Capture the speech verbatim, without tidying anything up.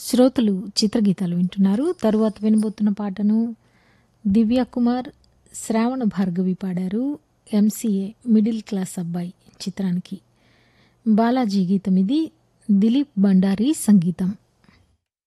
శ్రోతలు చిత్రగీతాలు వింటున్నారు. తరువాత వినబోతున్న పాటను దివ్య కుమార్, శ్రావణ భార్గవి పాడారు. ఎంసీఏ మిడిల్ క్లాస్ అబ్బాయి చిత్రానికి. బాలాజీ గీతం ఇది. దిలీప్ బండారి సంగీతం.